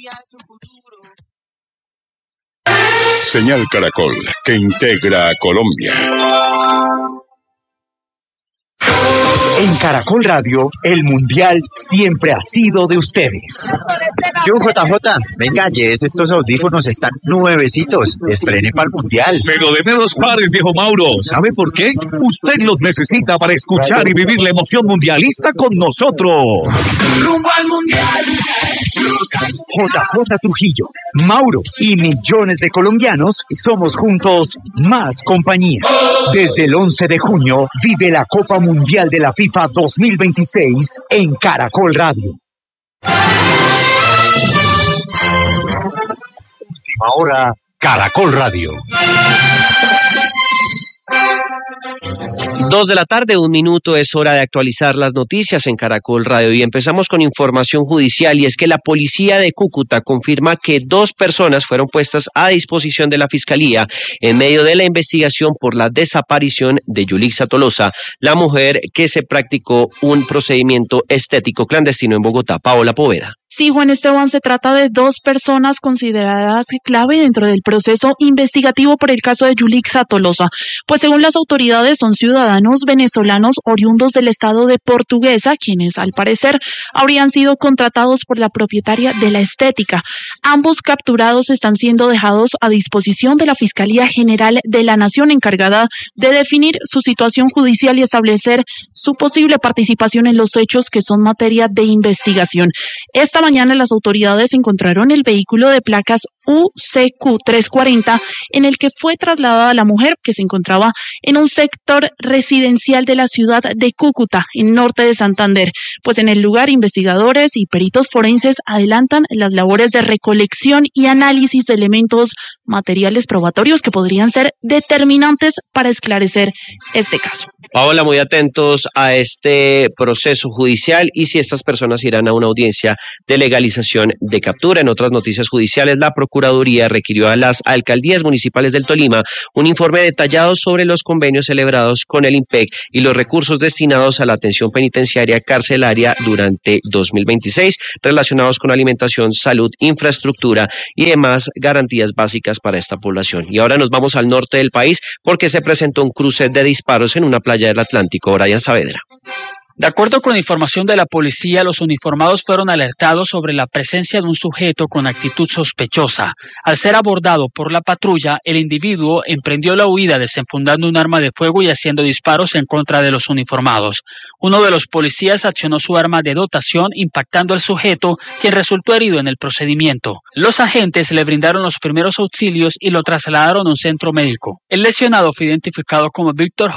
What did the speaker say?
Señal Caracol, que integra a Colombia. En Caracol Radio, el Mundial siempre ha sido de ustedes. Yo, JJ, venga, llévese estos audífonos, están nuevecitos. Estrene para el Mundial. Pero deme 2 pares, viejo Mauro. ¿Sabe por qué? Usted los necesita para escuchar y vivir la emoción mundialista con nosotros. ¡Rumbo al Mundial! JJ Trujillo, Mauro y millones de colombianos somos juntos más compañía. Desde el 11 de junio vive la Copa Mundial de la FIFA 2026 en Caracol Radio. Última hora, Caracol Radio. 2 de la tarde, 1 minuto, es hora de actualizar las noticias en Caracol Radio y empezamos con información judicial, y es que la policía de Cúcuta confirma que 2 personas fueron puestas a disposición de la Fiscalía en medio de la investigación por la desaparición de Yulixa Tolosa, la mujer que se practicó un procedimiento estético clandestino en Bogotá. Paola Poveda. Sí, Juan Esteban, se trata de 2 personas consideradas clave dentro del proceso investigativo por el caso de Yulixa Tolosa, pues según las autoridades son ciudadanos venezolanos oriundos del estado de Portuguesa, quienes al parecer habrían sido contratados por la propietaria de la estética. Ambos capturados están siendo dejados a disposición de la Fiscalía General de la Nación, encargada de definir su situación judicial y establecer su posible participación en los hechos que son materia de investigación. Esta mañana las autoridades encontraron el vehículo de placas UCQ 340 en el que fue trasladada la mujer, que se encontraba en un sector residencial de la ciudad de Cúcuta, en norte de Santander. Pues en el lugar, investigadores y peritos forenses adelantan las labores de recolección y análisis de elementos materiales probatorios que podrían ser determinantes para esclarecer este caso. Paola, muy atentos a este proceso judicial y si estas personas irán a una audiencia de legalización de captura. En otras noticias judiciales, la Procuraduría requirió a las alcaldías municipales del Tolima un informe detallado sobre los convenios celebrados con el IMPEC y los recursos destinados a la atención penitenciaria carcelaria durante 2026 relacionados con alimentación, salud, infraestructura y demás garantías básicas para esta población. Y ahora nos vamos al norte del país porque se presentó un cruce de disparos en una playa del Atlántico. Brian Saavedra. De acuerdo con la información de la policía, los uniformados fueron alertados sobre la presencia de un sujeto con actitud sospechosa. Al ser abordado por la patrulla, el individuo emprendió la huida desenfundando un arma de fuego y haciendo disparos en contra de los uniformados. Uno de los policías accionó su arma de dotación impactando al sujeto, quien resultó herido en el procedimiento. Los agentes le brindaron los primeros auxilios y lo trasladaron a un centro médico. El lesionado fue identificado como Víctor